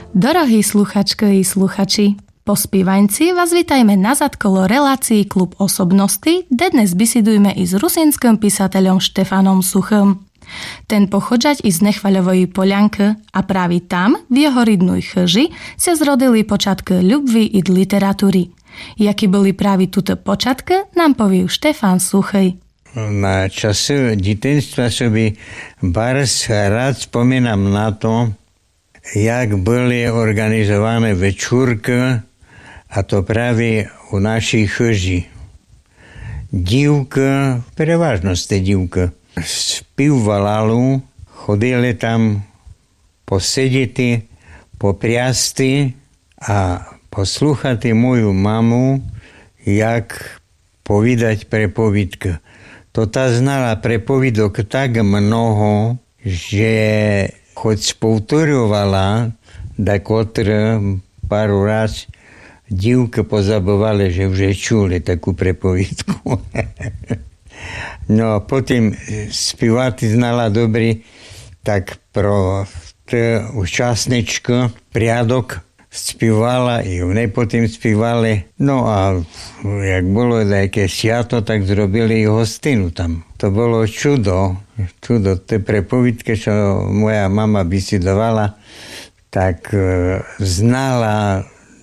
Drahí sluchačky i sluchači, po spívańci vás vitajme nazad kolo relácií Klub osobnosti, kde dnes bisidujme i s rusínskym písateľom Štefanom Suchym. Ten pochodžať i z Nechvaľovej Polianky a práve tam, v jeho rідnej chyži, sa zrodili počiatky ľubvy i literatúry. Jaké boli práve tuto počiatky, nám povie Štefan Suchý. Na časy dietinstva sobie bardzo rád spomínam na to, jak byli organizowane wieczórki, a to prawie u naszej chyži. Dívka, prevažnosť tej dívka, spívalalu, chodili tam posedieť, popriasty a poslúchať moju mamu, jak povídať prepovídky. To tá znala prepovídok tak mnoho, že choć spoutorjovala, dakotre paru raz dívky pozabovali, že už čuli takú prepovídku. No a potom spívať znala dobrý, tak pro účastničku priadok spívala i u nej potom spívali. No a jak bolo nejaké sviato, tak zrobili i hostinu tam. To bolo čudo. Tie prepovídky, čo moja mama bisidovala, tak znala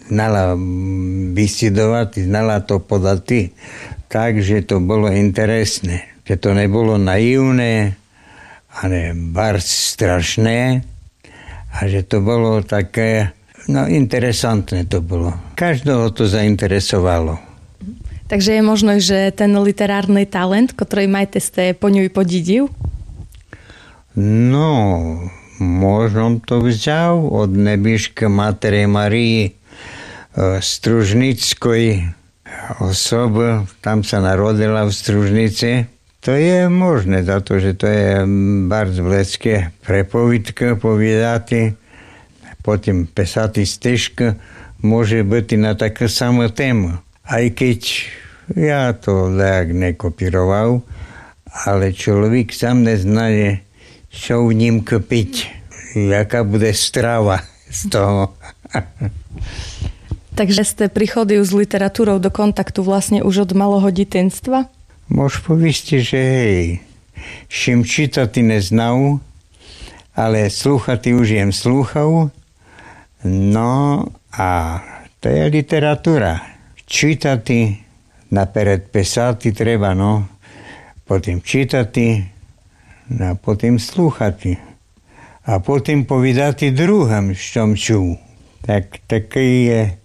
bisidovať, znala to podať. Takže to bolo interesné. Že to nebolo naivné, ale bardzo strašné. A že to bolo také, interesantné to bolo. Každého to zainteresovalo. Takže je možno, že ten literárny talent, ktorý majte, ste po ňu podidil? No, možno to vzal od nebiške Matery Marii Stružnickoj osoby. Tam sa narodila v Stružnici. To je možné, za to, že to je bardzo bleskie prepovídka, povídati. Potom pesati stižka môže byť na takú samú tému. Aj keď ja to tak nekopíroval, ale človek sám neznaje, čo v ním kpiť, jaká bude strava z toho. Takže ste prichodili s literatúrou do kontaktu vlastne už od malého detinstva? Môž povieť, že hej, šim čítati neznal, ale slúchati už jem slúchal. No a to je literatúra. Čítati, napered pesati treba, potom čítati, a potom slúchati. A potom povedati druhým, čo čujú. Tak taký je